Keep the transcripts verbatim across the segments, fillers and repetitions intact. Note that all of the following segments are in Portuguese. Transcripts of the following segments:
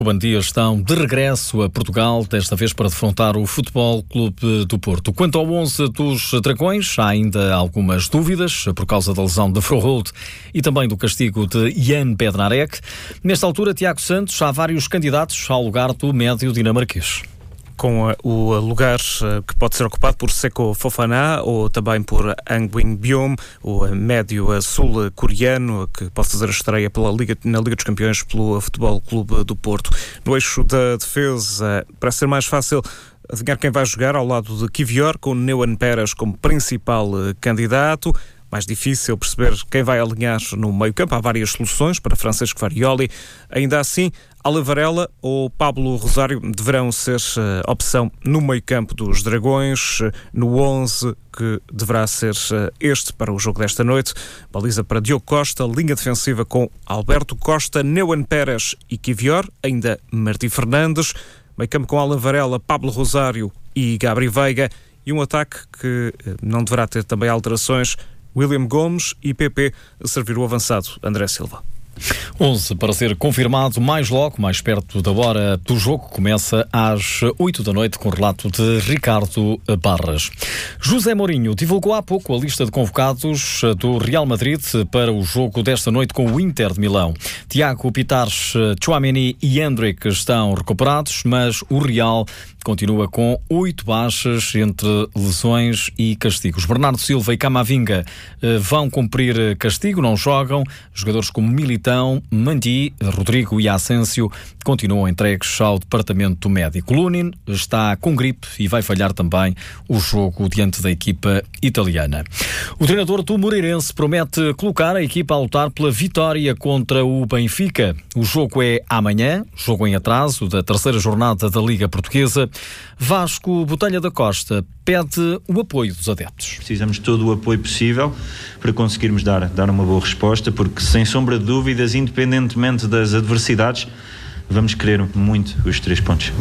Bom dia, estão de regresso a Portugal, desta vez para defrontar o Futebol Clube do Porto. Quanto ao onze dos Dragões, há ainda algumas dúvidas por causa da lesão de Froholt e também do castigo de Jan Bednarek. Nesta altura, Tiago Santos, há vários candidatos ao lugar do médio dinamarquês. Com o lugar que pode ser ocupado por Seko Fofana ou também por Angwin Byom, o médio sul-coreano que pode fazer a estreia pela Liga, na Liga dos Campeões pelo Futebol Clube do Porto. No eixo da defesa, para ser mais fácil adivinhar quem vai jogar ao lado de Kivior, com Neuan Peras como principal candidato. Mais difícil perceber quem vai alinhar no meio-campo. Há várias soluções para Francesco Farioli. Ainda assim, Alan Varela ou Pablo Rosário deverão ser uh, opção no meio-campo dos Dragões, uh, no onze que deverá ser uh, este para o jogo desta noite. Baliza para Diogo Costa, linha defensiva com Alberto Costa, Neuan Peras e Kivior, ainda Martim Fernandes, meio-campo com Alan Varela, Pablo Rosário e Gabri Veiga, e um ataque que uh, não deverá ter também alterações, William Gomes e P P a servir o avançado André Silva. onze para ser confirmado mais logo, mais perto da hora do jogo. Começa às oito da noite com o relato de Ricardo Barras. José Mourinho divulgou há pouco a lista de convocados do Real Madrid para o jogo desta noite com o Inter de Milão. Tiago Pitares, Tchouaméni e Endrick estão recuperados, mas o Real continua com oito baixas entre lesões e castigos. Bernardo Silva e Camavinga vão cumprir castigo, não jogam. Jogadores como Militão, Mandi, Rodrigo e Asensio continuam entregues ao departamento médico. Lunin está com gripe e vai falhar também o jogo diante da equipa italiana. O treinador do Moreirense promete colocar a equipa a lutar pela vitória contra o Benfica. O jogo é amanhã, jogo em atraso da terceira jornada da Liga Portuguesa. Vasco Botelho da Costa pede o apoio dos adeptos. Precisamos de todo o apoio possível para conseguirmos dar, dar uma boa resposta, porque sem sombra de dúvidas, independentemente das adversidades, vamos querer muito os três pontos.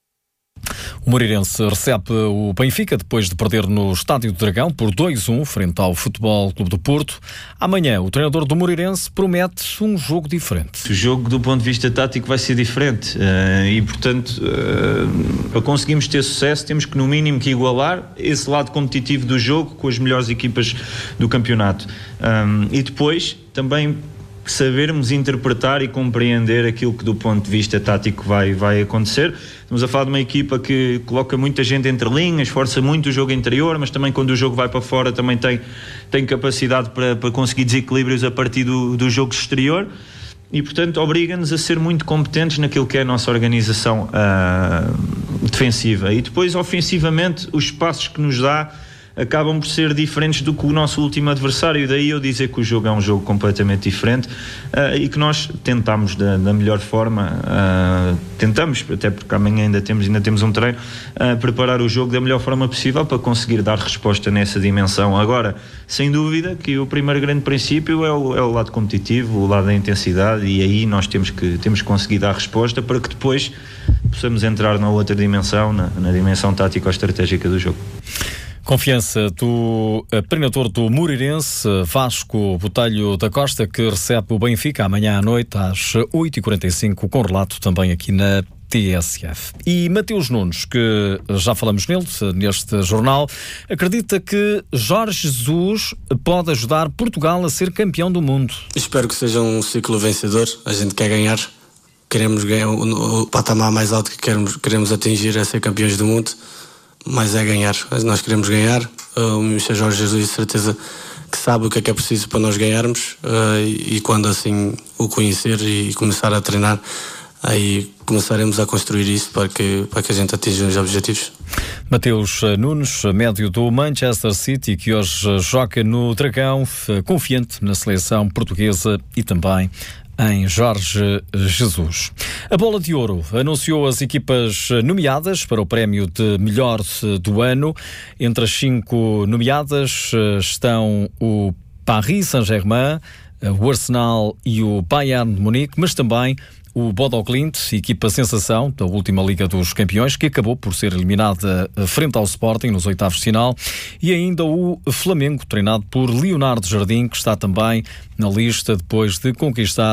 O Moreirense recebe o Benfica depois de perder no Estádio do Dragão por dois a um frente ao Futebol Clube do Porto. Amanhã o treinador do Moreirense promete um jogo diferente. O jogo do ponto de vista tático vai ser diferente uh, e portanto uh, para conseguirmos ter sucesso temos que no mínimo que igualar esse lado competitivo do jogo com as melhores equipas do campeonato um, e depois também sabermos interpretar e compreender aquilo que do ponto de vista tático vai, vai acontecer. Estamos a falar de uma equipa que coloca muita gente entre linhas, força muito o jogo interior, mas também quando o jogo vai para fora também tem, tem capacidade para, para conseguir desequilíbrios a partir do, do jogo exterior e portanto obriga-nos a ser muito competentes naquilo que é a nossa organização uh, defensiva e depois ofensivamente os espaços que nos dá acabam por ser diferentes do que o nosso último adversário, e daí eu dizer que o jogo é um jogo completamente diferente uh, e que nós tentamos da, da melhor forma, uh, tentamos, até porque amanhã ainda temos, ainda temos um treino, uh, preparar o jogo da melhor forma possível para conseguir dar resposta nessa dimensão. Agora, sem dúvida que o primeiro grande princípio é o, é o lado competitivo, o lado da intensidade, e aí nós temos que, temos que conseguir dar resposta para que depois possamos entrar na outra dimensão, na, na dimensão tático-estratégica do jogo. Confiança do treinador do Moreirense, Vasco Botelho da Costa, que recebe o Benfica amanhã à noite às oito e quarenta e cinco, com relato também aqui na T S F. E Mateus Nunes, que já falamos nele neste jornal, acredita que Jorge Jesus pode ajudar Portugal a ser campeão do mundo. Espero que seja um ciclo vencedor. A gente quer ganhar, queremos ganhar o, o patamar mais alto que queremos, queremos atingir é ser campeões do mundo. Mas é ganhar, nós queremos ganhar. O mister Jorge Jesus de certeza que sabe o que é que é preciso para nós ganharmos uh, e, e quando assim o conhecer e começar a treinar, aí começaremos a construir isso para que, para que a gente atinja os objetivos. Mateus Nunes, médio do Manchester City, que hoje joga no Dragão, confiante na seleção portuguesa e também em Jorge Jesus. A Bola de Ouro anunciou as equipas nomeadas para o prémio de melhor do ano. Entre as cinco nomeadas estão o Paris Saint-Germain, o Arsenal e o Bayern de Munique, mas também o Bodo Glimt, equipa sensação da última Liga dos Campeões, que acabou por ser eliminada frente ao Sporting nos oitavos de final, e ainda o Flamengo, treinado por Leonardo Jardim, que está também na lista depois de conquistar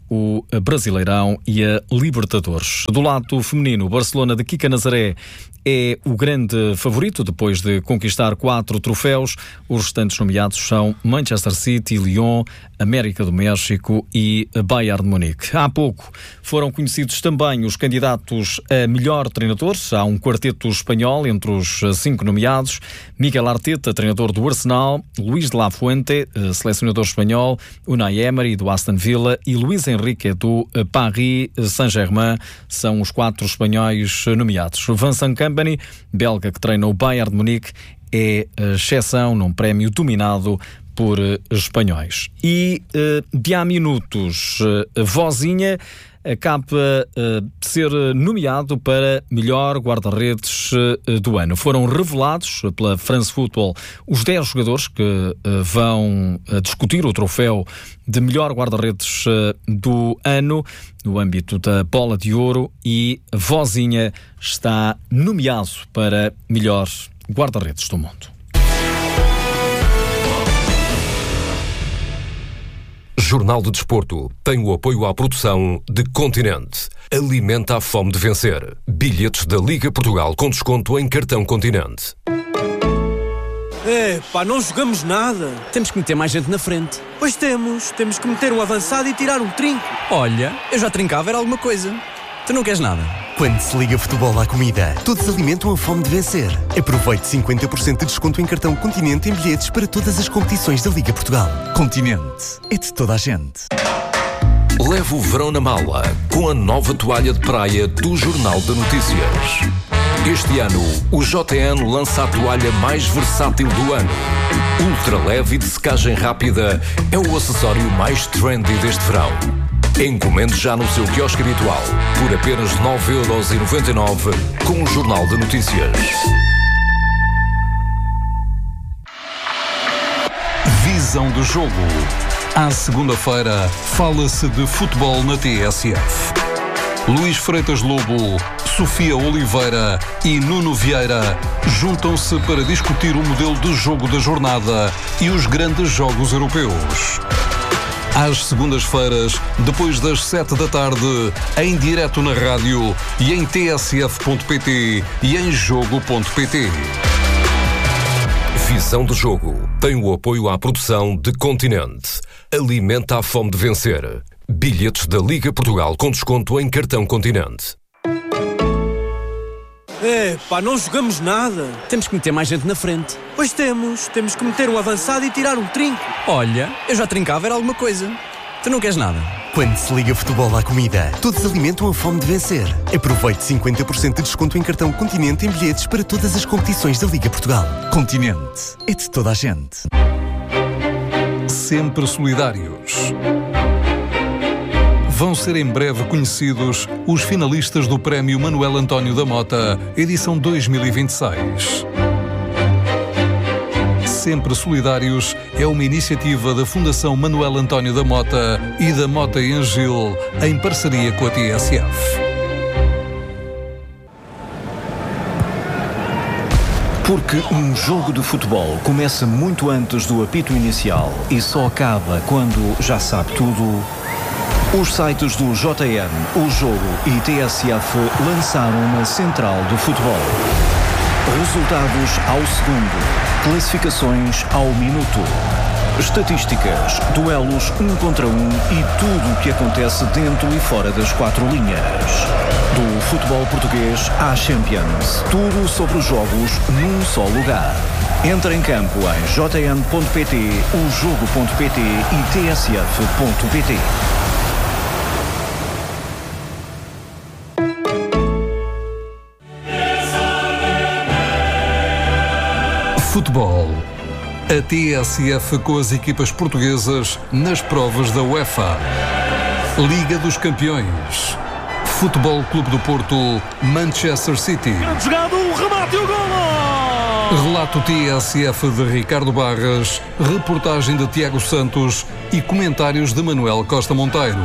o Brasileirão e a Libertadores. Do lado feminino, o Barcelona de Kika Nazaré é o grande favorito depois de conquistar quatro troféus. Os restantes nomeados são Manchester City, Lyon, América do México e Bayern de Munique. Há pouco foram conhecidos também os candidatos a melhor treinador. Há um quarteto espanhol entre os cinco nomeados. Miguel Arteta, treinador do Arsenal, Luís de la Fuente, selecionador espanhol, Unai Emery do Aston Villa e Luís Enrique do Paris Saint-Germain são os quatro espanhóis nomeados. Vincent Kompany, belga que treina o Bayern de Munique, é a exceção num prémio dominado por espanhóis. E de há minutos, Vozinha acaba de ser nomeado para melhor guarda-redes do ano. Foram revelados pela France Football os dez jogadores que vão discutir o troféu de melhor guarda-redes do ano no âmbito da Bola de Ouro, e Vozinha está nomeado para melhor guarda-redes do mundo. Jornal de Desporto tem o apoio à produção de Continente. Alimenta a fome de vencer. Bilhetes da Liga Portugal com desconto em cartão Continente. É, pá, não jogamos nada. Temos que meter mais gente na frente. Pois temos. Temos que meter um avançado e tirar um trinco. Olha, eu já trincava, era alguma coisa. Tu não queres nada? Quando se liga futebol à comida, todos alimentam a fome de vencer. Aproveite cinquenta por cento de desconto em cartão Continente em bilhetes para todas as competições da Liga Portugal. Continente, é de toda a gente. Leve o verão na mala com a nova toalha de praia do Jornal de Notícias. Este ano, o J N lança a toalha mais versátil do ano. Ultra leve e de secagem rápida, é o acessório mais trendy deste verão. Encomende já no seu quiosque habitual por apenas nove euros e noventa e nove com o Jornal de Notícias. Visão do jogo. À segunda-feira, fala-se de futebol na T S F. Luís Freitas Lobo, Sofia Oliveira e Nuno Vieira juntam-se para discutir o modelo de jogo da jornada e os grandes jogos europeus. Às segundas-feiras, depois das sete da tarde, em direto na rádio e em t s f ponto p t e em jogo ponto p t. Visão do jogo tem o apoio à produção de Continente. Alimenta a fome de vencer. Bilhetes da Liga Portugal com desconto em cartão Continente. É, pá, não jogamos nada. Temos que meter mais gente na frente. Pois temos. Temos que meter um avançado e tirar um trinco. Olha, eu já trincava, era alguma coisa. Tu não queres nada? Quando se liga futebol à comida, todos alimentam a fome de vencer. Aproveite cinquenta por cento de desconto em cartão Continente em bilhetes para todas as competições da Liga Portugal. Continente, é de toda a gente. Sempre solidários. Vão ser em breve conhecidos os finalistas do Prémio Manuel António da Mota, edição dois mil e vinte e seis. Sempre Solidários é uma iniciativa da Fundação Manuel António da Mota e da Mota e Angil, em parceria com a T S F. Porque um jogo de futebol começa muito antes do apito inicial e só acaba quando já sabe tudo. Os sites do J N, O Jogo e T S F lançaram uma central do futebol. Resultados ao segundo, classificações ao minuto, estatísticas, duelos um contra um e tudo o que acontece dentro e fora das quatro linhas. Do futebol português à Champions, tudo sobre os jogos num só lugar. Entra em campo em j n ponto p t, o jogo ponto p t e t s f ponto p t. Futebol. A T S F com as equipas portuguesas nas provas da UEFA. Liga dos Campeões. Futebol Clube do Porto, Manchester City. Grande jogado, o remate e o golo! Relato T S F de Ricardo Barras, reportagem de Tiago Santos e comentários de Manuel Costa Monteiro.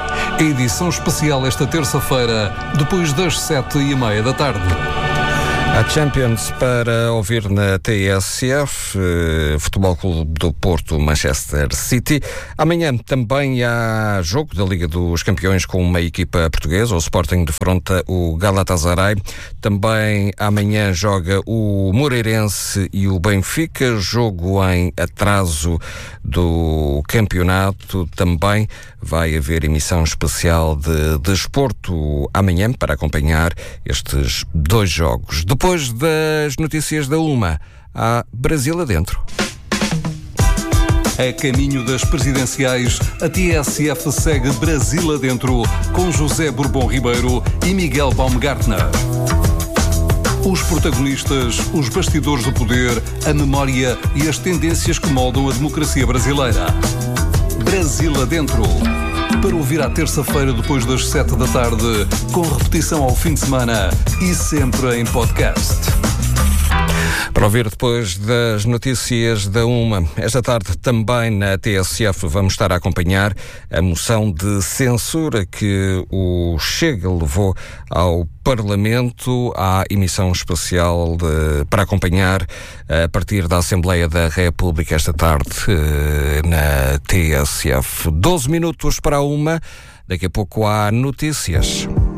Edição especial esta terça-feira, depois das sete e meia da tarde. A Champions para ouvir na T S F, eh, Futebol Clube do Porto, Manchester City. Amanhã também há jogo da Liga dos Campeões com uma equipa portuguesa, o Sporting defronta o Galatasaray. Também amanhã joga o Moreirense e o Benfica, jogo em atraso do campeonato. Também vai haver emissão especial de desporto amanhã para acompanhar estes dois jogos. Depois das notícias da Uma, há Brasil adentro. A caminho das presidenciais, a T S F segue Brasil adentro com José Bourbon Ribeiro e Miguel Baumgartner. Os protagonistas, os bastidores do poder, a memória e as tendências que moldam a democracia brasileira. Brasil adentro. Para ouvir à terça-feira depois das sete da tarde, com repetição ao fim de semana e sempre em podcast. Para ouvir depois das notícias da Uma, esta tarde também na T S F vamos estar a acompanhar a moção de censura que o Chega levou ao Parlamento. Há emissão especial de, para acompanhar a partir da Assembleia da República esta tarde na T S F. doze minutos para a Uma, daqui a pouco há notícias.